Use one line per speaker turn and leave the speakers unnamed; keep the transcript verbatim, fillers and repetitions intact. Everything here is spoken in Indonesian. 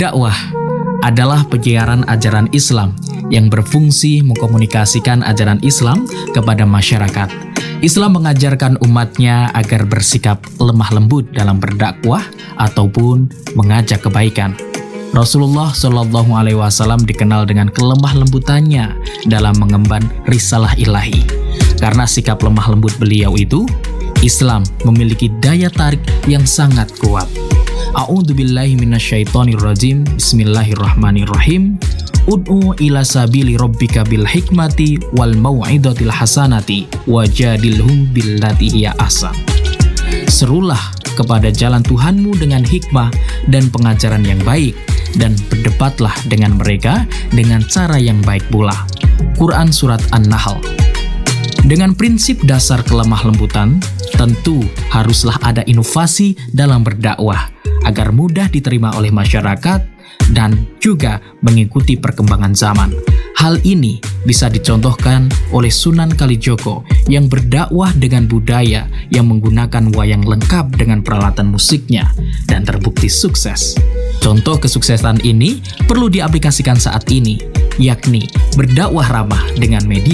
Dakwah adalah penyiaran ajaran Islam yang berfungsi mengkomunikasikan ajaran Islam kepada masyarakat. Islam mengajarkan umatnya agar bersikap lemah lembut dalam berdakwah ataupun mengajak kebaikan. Rasulullah Shallallahu Alaihi Wasallam dikenal dengan kelemah lembutannya dalam mengemban risalah ilahi. Karena sikap lemah lembut beliau itu, Islam memiliki daya tarik yang sangat kuat. A'udzubillahi minasyaitonirrajim. Bismillahirrahmanirrahim. Ud'u ila sabili rabbika bil hikmati wal mau'izatil hasanati wajadilhum billati hiya ahsan. Serulah kepada jalan Tuhanmu dengan hikmah dan pengajaran yang baik, dan berdebatlah dengan mereka dengan cara yang baik pula. Quran Surat An-Nahl. Dengan prinsip dasar kelemah lembutan, tentu haruslah ada inovasi dalam berdakwah agar mudah diterima oleh masyarakat dan juga mengikuti perkembangan zaman. Hal ini bisa dicontohkan oleh Sunan Kalijogo yang berdakwah dengan budaya yang menggunakan wayang lengkap dengan peralatan musiknya dan terbukti sukses. Contoh kesuksesan ini perlu diaplikasikan saat ini, yakni berdakwah ramah dengan media